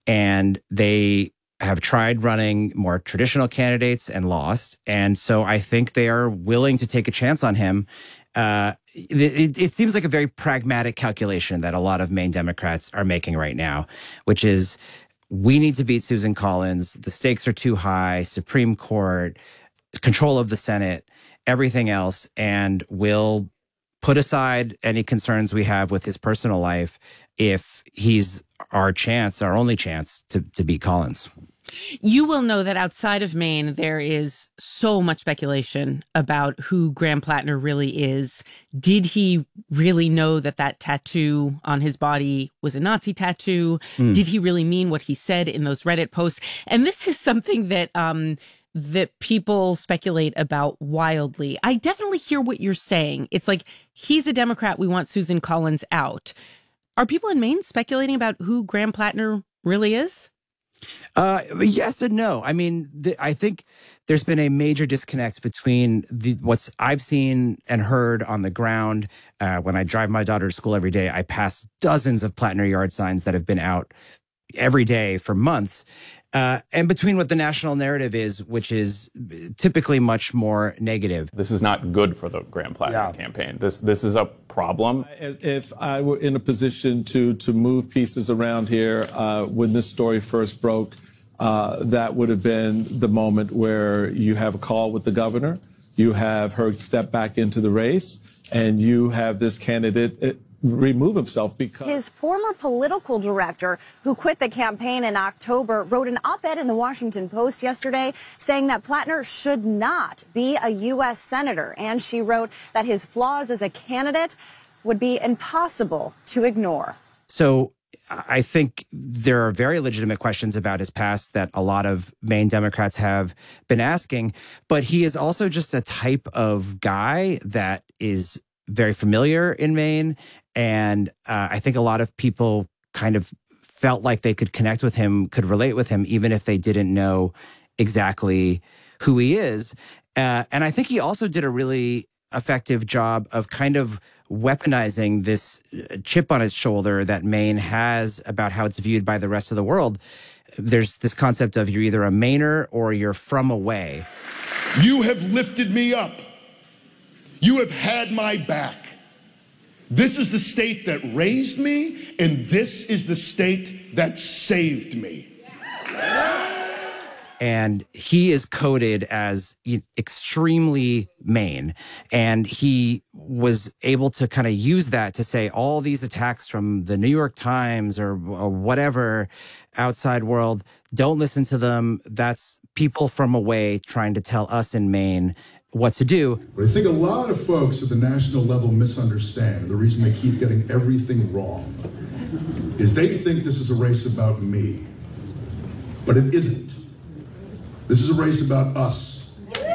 and they have tried running more traditional candidates and lost. And so I think they are willing to take a chance on him. It seems like a very pragmatic calculation that a lot of Maine Democrats are making right now, which is we need to beat Susan Collins. The stakes are too high. Supreme Court, control of the Senate, everything else. And we'll put aside any concerns we have with his personal life if he's our only chance to beat Collins. You will know that outside of Maine, there is so much speculation about who Graham Plattner really is. Did he really know that tattoo on his body was a Nazi tattoo? Did he really mean what he said in those Reddit posts? And this is something that that people speculate about wildly. I definitely hear what you're saying. It's like, he's a Democrat. We want Susan Collins out. Are people in Maine speculating about who Graham Plattner really is? Yes and no. I mean, I think there's been a major disconnect between what's I've seen and heard on the ground. When I drive my daughter to school every day, I pass dozens of Plattner yard signs that have been out every day for months. And between what the national narrative is, which is typically much more negative. This is not good for the Graham Plattner campaign. This is a problem. If I were in a position to move pieces around here when this story first broke, that would have been the moment where you have a call with the governor, you have her step back into the race, and you have this candidate remove himself because his former political director, who quit the campaign in October, wrote an op-ed in the Washington Post yesterday saying that Plattner should not be a U.S. senator. And she wrote that his flaws as a candidate would be impossible to ignore. So I think there are very legitimate questions about his past that a lot of Maine Democrats have been asking. But he is also just a type of guy that is very familiar in Maine. And I think a lot of people kind of felt like they could connect with him, could relate with him, even if they didn't know exactly who he is. And I think he also did a really effective job of kind of weaponizing this chip on its shoulder that Maine has about how it's viewed by the rest of the world. There's this concept of you're either a Mainer or you're from away. You have lifted me up. You have had my back. This is the state that raised me, and this is the state that saved me. And he is coded as extremely Maine. And he was able to kind of use that to say all these attacks from the New York Times or whatever outside world, don't listen to them. That's people from away trying to tell us in Maine what to do. What I think a lot of folks at the national level misunderstand, and the reason they keep getting everything wrong, is they think this is a race about me. But it isn't. This is a race about us.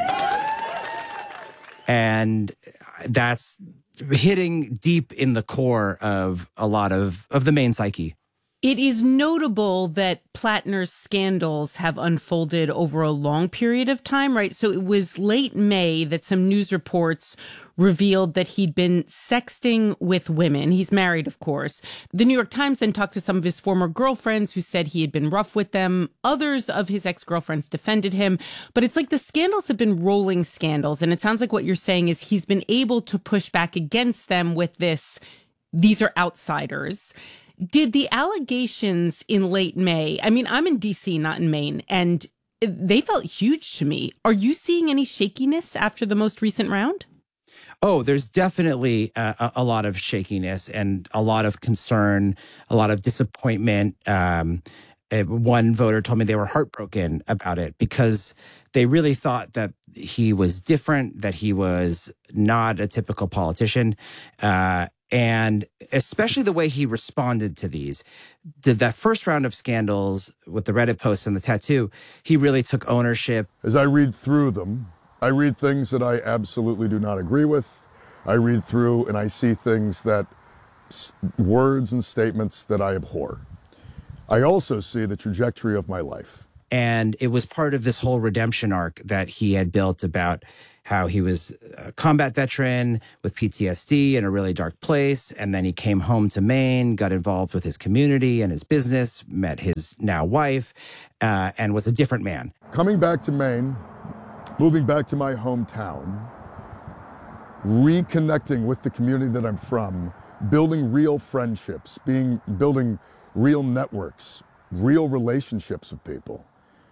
And that's hitting deep in the core of a lot of the Maine psyche. It is notable that Plattner's scandals have unfolded over a long period of time, right? So it was late May that some news reports revealed that he'd been sexting with women. He's married, of course. The New York Times then talked to some of his former girlfriends who said he had been rough with them. Others of his ex-girlfriends defended him. But it's like the scandals have been rolling scandals. And it sounds like what you're saying is he's been able to push back against them with these are outsiders. Did the allegations in late May, I mean, I'm in D.C., not in Maine, and they felt huge to me. Are you seeing any shakiness after the most recent round? Oh, there's definitely a lot of shakiness and a lot of concern, a lot of disappointment. One voter told me they were heartbroken about it because they really thought that he was different, that he was not a typical politician. And especially the way he responded to these. That first round of scandals with the Reddit posts and the tattoo, he really took ownership. As I read through them, I read things that I absolutely do not agree with. I read through and I see things that, words and statements that I abhor. I also see the trajectory of my life. And it was part of this whole redemption arc that he had built about how he was a combat veteran with PTSD in a really dark place. And then he came home to Maine, got involved with his community and his business, met his now wife, and was a different man. Coming back to Maine, moving back to my hometown, reconnecting with the community that I'm from, building real friendships, building real networks, real relationships with people.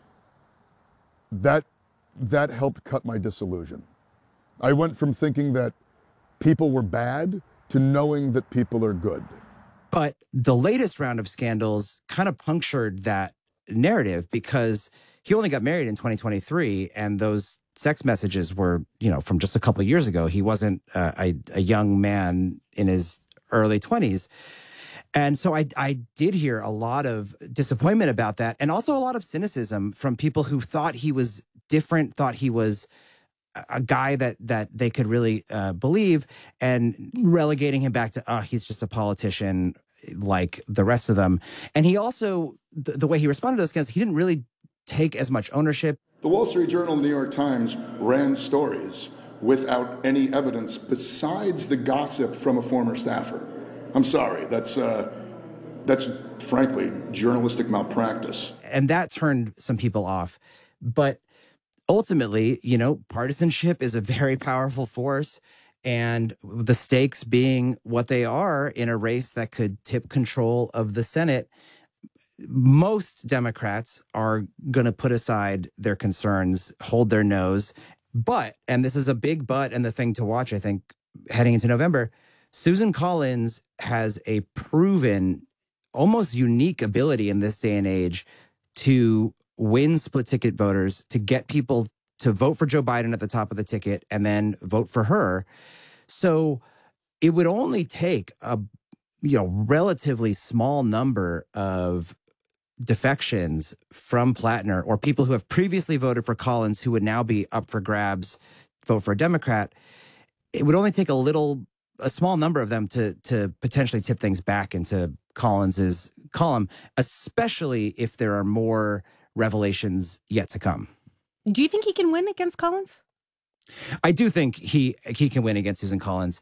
That helped cut my disillusion. I went from thinking that people were bad to knowing that people are good. But the latest round of scandals kind of punctured that narrative because he only got married in 2023, and those sex messages were, from just a couple of years ago. He wasn't a young man in his early 20s. And so I did hear a lot of disappointment about that, and also a lot of cynicism from people who thought he was different, thought he was a guy that they could really believe, and relegating him back to, he's just a politician like the rest of them. And he also, the way he responded to those guys, he didn't really take as much ownership. The Wall Street Journal and the New York Times ran stories without any evidence besides the gossip from a former staffer. I'm sorry, that's frankly journalistic malpractice. And that turned some people off. But ultimately, partisanship is a very powerful force. And the stakes being what they are in a race that could tip control of the Senate, most Democrats are going to put aside their concerns, hold their nose. But, and this is a big but and the thing to watch, I think, heading into November, Susan Collins has a proven, almost unique ability in this day and age to win split ticket voters, to get people to vote for Joe Biden at the top of the ticket and then vote for her. So it would only take a relatively small number of defections from Plattner or people who have previously voted for Collins who would now be up for grabs, vote for a Democrat. It would only take a small number of them to potentially tip things back into Collins's column, especially if there are more revelations yet to come. Do you think he can win against Collins? I do think he can win against Susan Collins.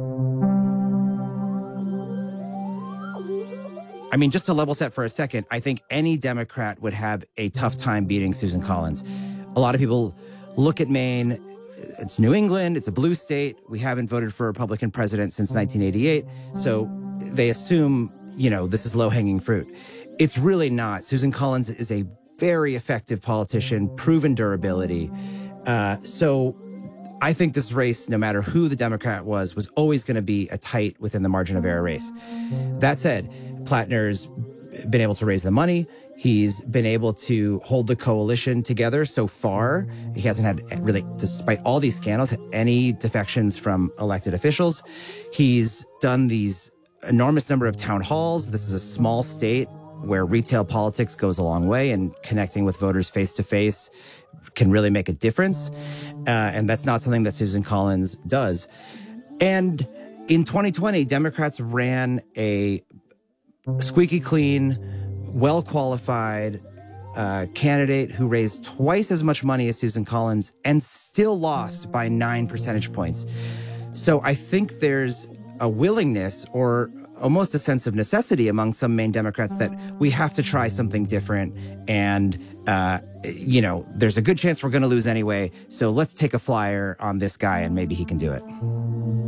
I mean, just to level set for a second, I think any Democrat would have a tough time beating Susan Collins. A lot of people look at Maine. It's New England. It's a blue state. We haven't voted for a Republican president since 1988. So they assume, this is low-hanging fruit. It's really not. Susan Collins is a very effective politician, proven durability. So I think this race, no matter who the Democrat was always going to be a tight within the margin of error race. That said, Plattner's been able to raise the money. He's been able to hold the coalition together so far. He hasn't had really, despite all these scandals, any defections from elected officials. He's done these enormous number of town halls. This is a small state where retail politics goes a long way, and connecting with voters face to face can really make a difference. And that's not something that Susan Collins does. And in 2020, Democrats ran a squeaky clean, well-qualified candidate who raised twice as much money as Susan Collins and still lost by 9 percentage points. So I think there's a willingness or almost a sense of necessity among some Maine Democrats that we have to try something different. And, there's a good chance we're going to lose anyway. So let's take a flyer on this guy and maybe he can do it.